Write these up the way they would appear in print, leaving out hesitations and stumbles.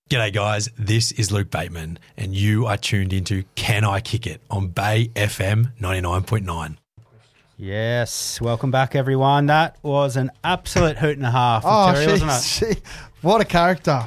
G'day guys, this is Luke Bateman and you are tuned into Can I Kick It on Bay FM 99.9. Yes, welcome back everyone. That was an absolute hoot and a half from Terry, wasn't it? What a character.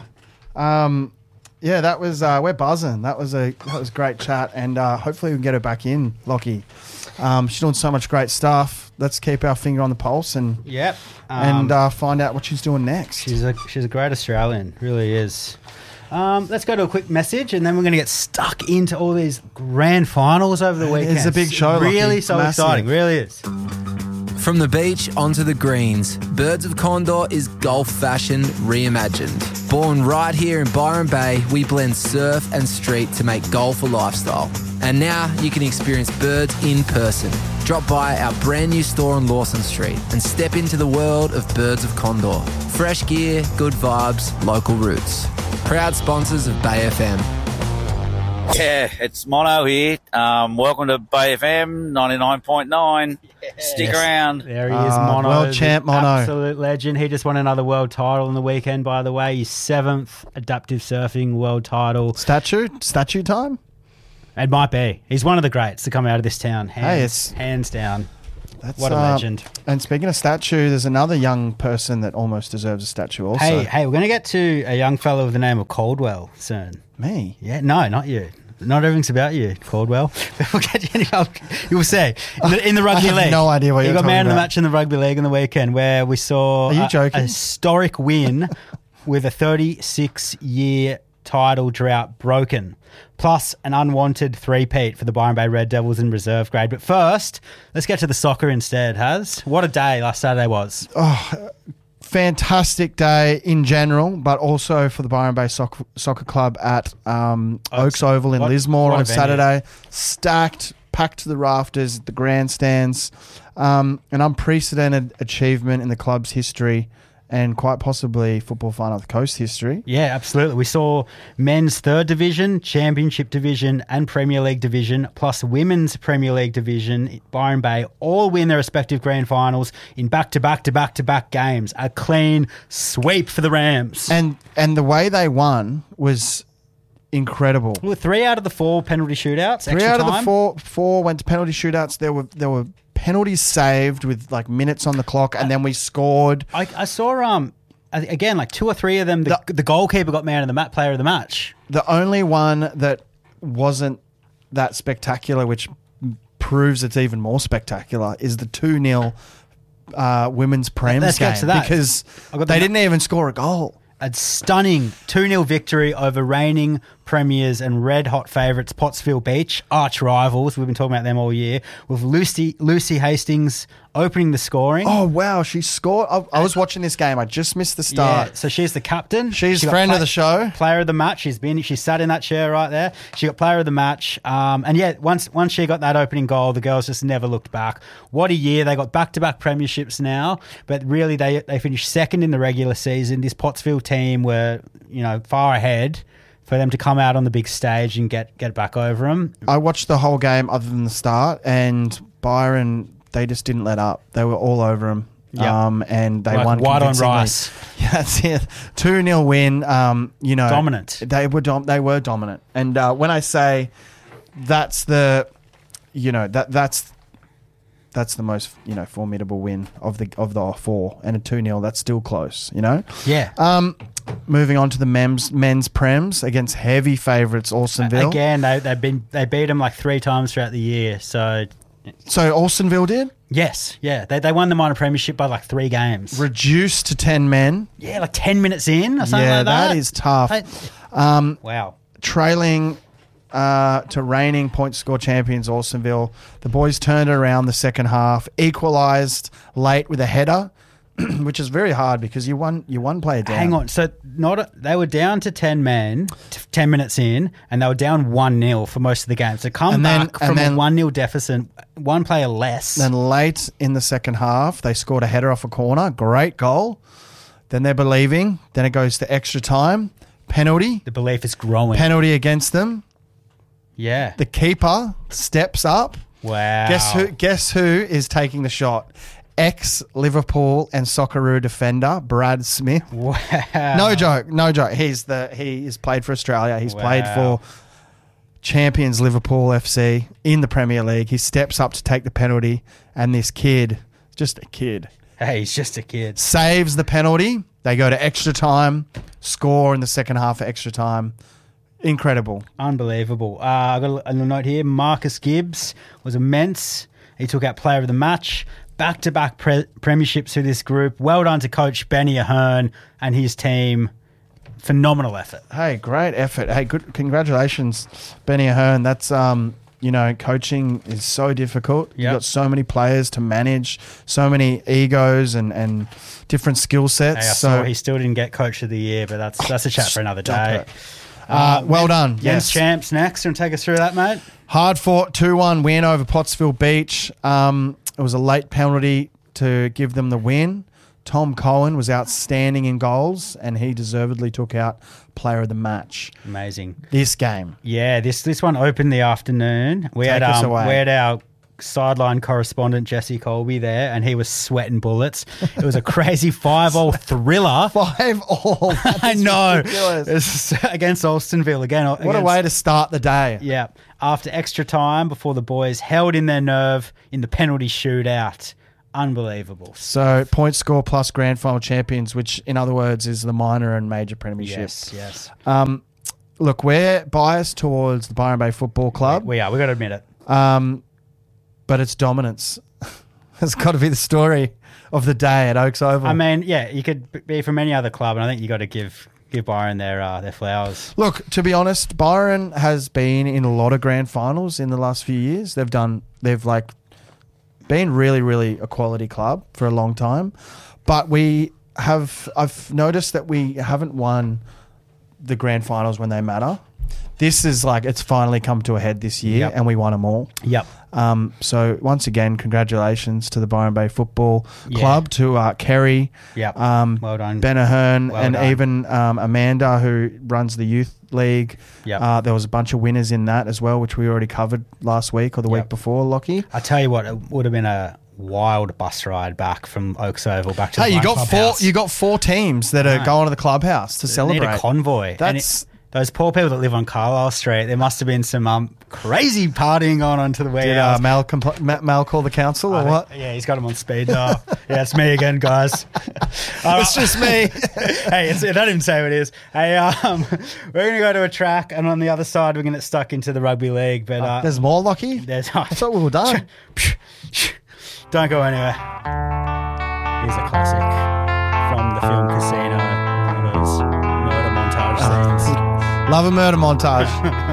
Yeah, that was, we're buzzing. That was great chat and hopefully we can get her back in, Lockie. She's doing so much great stuff. Let's keep our finger on the pulse and find out what she's doing next. She's a great Australian, really is. Let's go to a quick message and then we're going to get stuck into all these grand finals over the weekend. It's a big show, really Lockie. so Massive. exciting, really is. From the beach onto the greens, Birds of Condor is golf fashion reimagined. Born right here in Byron Bay, we blend surf and street to make golf a lifestyle. And now you can experience Birds in person. Drop by our brand new store on Lawson Street and step into the world of Birds of Condor. Fresh gear, good vibes, local roots. Proud sponsors of Bay FM. Yeah, it's Mono here. Welcome to Bay FM 99.9. Stick around. There he is, Mono. World champ Mono. Absolute legend. He just won another world title on the weekend, by the way. His 7th adaptive surfing world title. Statue time? It might be. He's one of the greats to come out of this town. Hands down. That's, what a legend. And speaking of statue, there's another young person that almost deserves a statue also. Hey, we're going to get to a young fellow with the name of Caldwell soon. Me? Yeah, no, not you. Not everything's about you, Caldwell. We'll get you. You'll see. In the rugby league. I have no idea what you're talking about. You got man of the about. match in the rugby league on the weekend where we saw Are you joking? a historic win with a 36-year title drought broken, plus an unwanted three-peat for the Byron Bay Red Devils in reserve grade. But first, let's get to the soccer instead, Haz. What a day last Saturday was. Fantastic day in general, but also for the Byron Bay Soccer Club at Oaks Oval in Lismore on Saturday. Stacked, packed to the rafters, the grandstands. An unprecedented achievement in the club's history and quite possibly Football Fun of the Coast history. Yeah, absolutely. We saw men's 3rd division, championship division and Premier League division, plus women's Premier League division, Byron Bay, all win their respective grand finals in back-to-back games. A clean sweep for the Rams. And the way they won was incredible. Well, 3 out of the 4 penalty shootouts. 3 out of the 4 went to penalty shootouts. There were penalties saved with like minutes on the clock, and then we scored. I saw again like 2 or 3 of them. The goalkeeper got player of the match. The only one that wasn't that spectacular, which proves it's even more spectacular, is the 2-0 women's Prems Let's game get to that. because they didn't even score a goal. A stunning 2-0 victory over reigning premiers and red-hot favourites Pottsville Beach, arch rivals. We've been talking about them all year, with Lucy Hastings opening the scoring. Oh, wow, she scored. I was watching this game. I just missed the start. Yeah, so she's the captain. She's She got friend of the show. Player of the match. She sat in that chair right there. She got player of the match. And yeah, once she got that opening goal, the girls just never looked back. What a year. They got back-to-back premierships now, but really they finished 2nd in the regular season. This Pottsville team were, far ahead. For them to come out on the big stage and get back over them. I watched the whole game other than the start, and Byron, they just didn't let up. They were all over them. Yep. And they won White on convincingly. rice. Yeah, that's it. 2-0 win. Dominant. They were dominant. And when I say that's the, that's the most formidable win of the 4, and a 2-0. That's still close. Yeah. Moving on to the men's Prems against heavy favourites Alstonville. Again, they beat them like 3 times throughout the year. So Alstonville did? yes, yeah, they won the minor premiership by like 3 games. Reduced to 10 men. Yeah, like 10 minutes in or something like that. That is tough. Wow. Trailing to reigning point score champions Alstonville. The boys turned it around the second half, equalised late with a header, which is very hard because you one player down. Hang on. So they were down to 10 men, 10 minutes in, and they were down 1-0 for most of the game. So back from a 1-0 deficit, 1 player less. Then late in the second half, they scored a header off a corner. Great goal. Then they're believing. Then it goes to extra time. Penalty. The belief is growing. Penalty against them. Yeah. The keeper steps up. Wow. Guess who is taking the shot? ex-Liverpool and Socceroo defender Brad Smith. Wow. No joke. He has played for Australia. He's played Wow. for champions Liverpool FC in the Premier League. He steps up to take the penalty, and this kid, just a kid, Hey, he's just a kid. saves the penalty. They go to extra time, score in the second half of extra time. Incredible. Unbelievable. I got a little note here. Marcus Gibbs was immense. He took out player of the match. Back-to-back premierships for this group. Well done to Coach Benny Ahern and his team. Phenomenal effort. Hey, great effort. Hey, good. Congratulations, Benny Ahern. That's coaching is so difficult. Yep. You've got so many players to manage, so many egos and different skill sets. Hey, I saw he still didn't get Coach of the Year, but that's a chat for another day. Well done. Men's Yes. champs next. And take us through that, mate. Hard fought 2-1 win over Pottsville Beach. It was a late penalty to give them the win. Tom Cohen was outstanding in goals, and he deservedly took out player of the match. Amazing. This game. Yeah, this one opened the afternoon. We Take us away. had our sideline correspondent Jesse Colby there, and he was sweating bullets. It was a crazy 5-all thriller. 5-5. I know. ridiculous. It's against Alstonville again. What a way to start the day. Yeah. After extra time before the boys held in their nerve in the penalty shootout. Unbelievable. So, point score plus grand final champions, which in other words is the minor and major premierships. Yes. Look, we're biased towards the Byron Bay Football Club, We are. We've got to admit it. but its dominance has got to be the story of the day at Oaks Oval. I mean, yeah, you could be from any other club, and I think you got to give Byron their flowers. Look, to be honest, Byron has been in a lot of grand finals in the last few years. They've been really, really a quality club for a long time. But I've noticed that we haven't won the grand finals when they matter. This is it's finally come to a head this year, Yep. and we won them all. Yep. So once again, congratulations to the Byron Bay Football Club, to Kerry, Yep. Well done. Ben Ahern, Well and done. even Amanda, who runs the youth league. Yep. There was a bunch of winners in that as well, which we already covered last week or the week before, Lockie. I tell you what, it would have been a wild bus ride back from Oaks Oval back to Hey, the you Wine got Clubhouse. You got 4 teams that are going to the clubhouse to They celebrate. need a convoy. That's those poor people that live on Carlisle Street. There must have been some crazy partying going on to the did warehouse. Mal call the council or what? Yeah, he's got him on speed dial. Yeah, it's me again, guys. It's just me. Hey, I don't even say who it is. Hey, we're going to go to a track, and on the other side, we're going to get stuck into the rugby league. But There's more, Lockie. there's I thought we were done. don't go anywhere. Here's a classic from the film Casino. One of those murder montage scenes. Love a murder montage.